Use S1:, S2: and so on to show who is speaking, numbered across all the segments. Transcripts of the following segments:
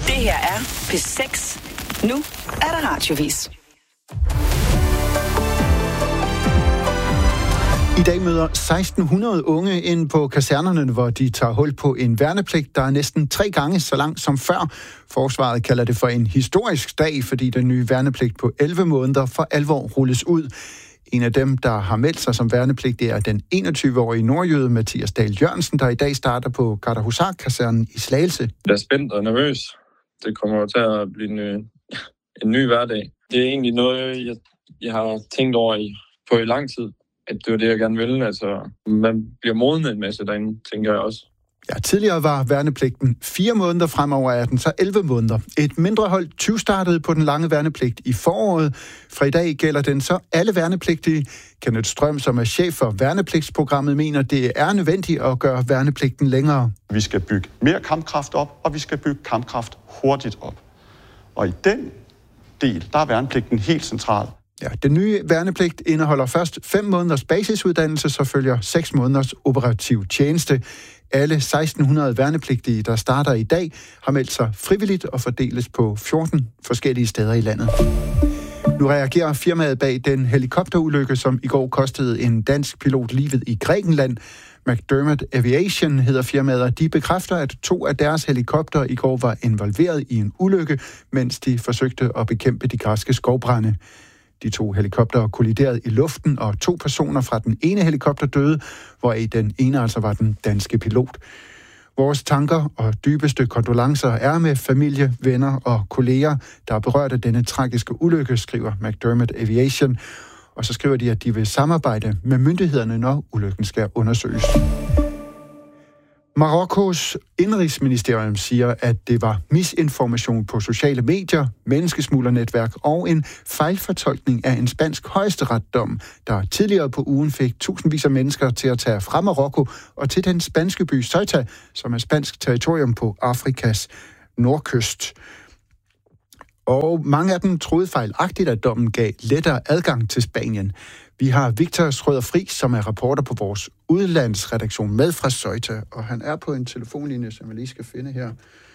S1: Det her er P6. Nu er der radiovis.
S2: I dag møder 1600 unge ind på kasernerne, hvor de tager hul på en værnepligt, der er næsten 3 gange så lang som før. Forsvaret kalder det for en historisk dag, fordi den nye værnepligt på 11 måneder for alvor rulles ud. En af dem, der har meldt sig som værnepligtig, er den 21-årige nordjyde Mathias Dahl Jørgensen, der i dag starter på Gardehusarkasernen i Slagelse.
S3: Jeg er spændt og nervøs. Det kommer til at blive en ny hverdag. Det er egentlig noget, jeg har tænkt over i lang tid. At det var det, jeg gerne ville. Altså, man bliver modnet en masse derinde, tænker jeg også.
S2: Ja, tidligere var værnepligten 4 måneder, fremover er den så 11 måneder. Et mindre hold 20 startede på den lange værnepligt i foråret. Fra i dag gælder den så alle værnepligtige. Kenneth Strøm, som er chef for værnepligtsprogrammet, mener, det er nødvendigt at gøre værnepligten længere.
S4: Vi skal bygge mere kampkraft op, og vi skal bygge kampkraft hurtigt op. Og i den del, der er værnepligten helt central.
S2: Ja, den nye værnepligt indeholder først 5 måneders basisuddannelse, så følger 6 måneders operativ tjeneste. Alle 1600 værnepligtige, der starter i dag, har meldt sig frivilligt og fordeles på 14 forskellige steder i landet. Nu reagerer firmaet bag den helikopterulykke, som i går kostede en dansk pilot livet i Grækenland. McDermott Aviation hedder firmaet, og de bekræfter, at 2 af deres helikopter i går var involveret i en ulykke, mens de forsøgte at bekæmpe de græske skovbrande. De 2 helikoptere kolliderede i luften, og 2 personer fra den ene helikopter døde, hvoraf den ene altså var den danske pilot. Vores tanker og dybeste kondolencer er med familie, venner og kolleger, der er berørt af denne tragiske ulykke, skriver McDermott Aviation. Og så skriver de, at de vil samarbejde med myndighederne, når ulykken skal undersøges. Marokkos indrigsministerium siger, at det var misinformation på sociale medier, menneskesmuglernetværk og en fejlfortolkning af en spansk højesteretsdom, der tidligere på ugen fik tusindvis af mennesker til at tage fra Marokko og til den spanske by Ceuta, som er spansk territorium på Afrikas nordkyst. Og mange af dem troede fejlagtigt, at dommen gav lettere adgang til Spanien. Vi har Victor Schrøder Friis, som er reporter på vores udlandsredaktion med fra Ceuta, og han er på en telefonlinje, som jeg lige skal finde her.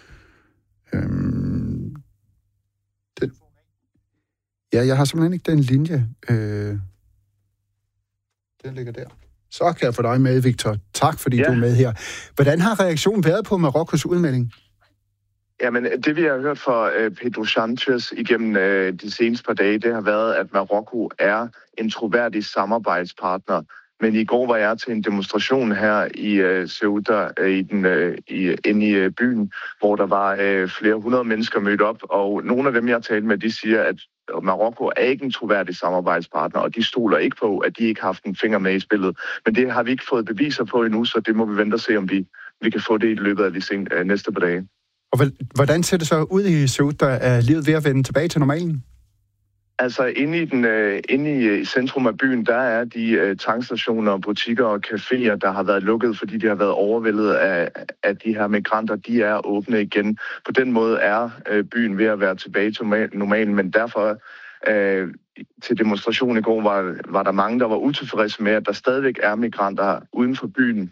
S2: Ja, jeg har simpelthen ikke den linje. Den ligger der. Så kan jeg få dig med, Victor. Tak, fordi du er med her. Hvordan har reaktionen været på Marokkos udmelding?
S5: Jamen, det vi har hørt fra Pedro Sanchez igennem de seneste par dage, det har været, at Marokko er en troværdig samarbejdspartner. Men i går var jeg til en demonstration her i Ceuta, inde i byen, hvor der var flere hundrede mennesker mødt op. Og nogle af dem, jeg talte med, de siger, at Marokko er ikke en troværdig samarbejdspartner, og de stoler ikke på, at de ikke har haft en finger med i spillet. Men det har vi ikke fået beviser på endnu, så det må vi vente og se, om vi kan få det i løbet af de næste par dage.
S2: Og hvordan ser det så ud i Ceuta? Er livet ved at vende tilbage til normalen?
S5: Altså inde i centrum af byen, der er de tankstationer, butikker og caféer, der har været lukket, fordi de har været overvældet af de her migranter. De er åbne igen. På den måde er byen ved at være tilbage til normalen, men derfor til demonstrationen i går var der mange, der var utilfredse med, at der stadigvæk er migranter uden for byen.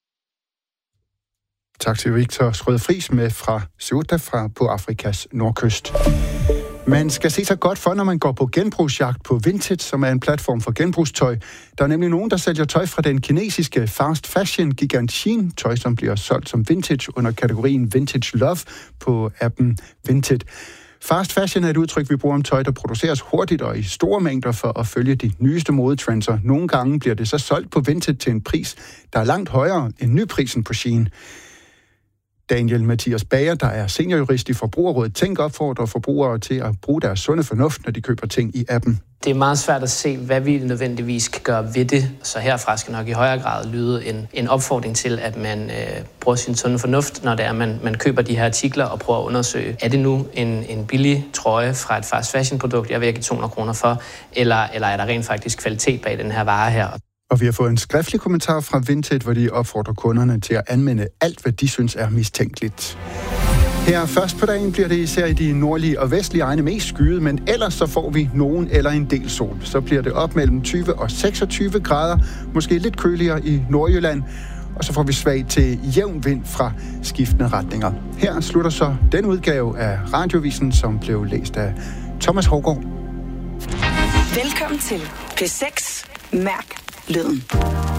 S2: Tak til Victor Schrøder Friis med fra Ceuta på Afrikas nordkyst. Man skal se sig godt for, når man går på genbrugsjagt på Vinted, som er en platform for genbrugstøj. Der er nemlig nogen, der sælger tøj fra den kinesiske fast fashion-gigant Shein. Tøj, som bliver solgt som vintage under kategorien Vintage Love på appen Vinted. Fast fashion er et udtryk, vi bruger om tøj, der produceres hurtigt og i store mængder for at følge de nyeste modetrends. Nogle gange bliver det så solgt på Vinted til en pris, der er langt højere end nyprisen på Shein. Daniel Mathias Bager, der er seniorjurist i Forbrugerrådet Tænk, opfordrer forbrugere til at bruge deres sunde fornuft, når de køber ting i appen.
S6: Det er meget svært at se, hvad vi nødvendigvis kan gøre ved det. Så herfra skal nok i højere grad lyde en opfordring til, at man bruger sin sunde fornuft, når det er, man køber de her artikler og prøver at undersøge, er det nu en billig trøje fra et fast fashion produkt, jeg vil give 200 kroner for, eller er der rent faktisk kvalitet bag den her vare her?
S2: Og vi har fået en skriftlig kommentar fra Vinted, hvor de opfordrer kunderne til at anmelde alt, hvad de synes er mistænkeligt. Her først på dagen bliver det især i de nordlige og vestlige egne mest skyet, men ellers så får vi nogen eller en del sol. Så bliver det op mellem 20 og 26 grader, måske lidt køligere i Nordjylland. og så får vi svag til jævn vind fra skiftende retninger. Her slutter så den udgave af Radiovisen, som blev læst af Thomas Hougaard.
S1: Velkommen til P6. Mærk lyden.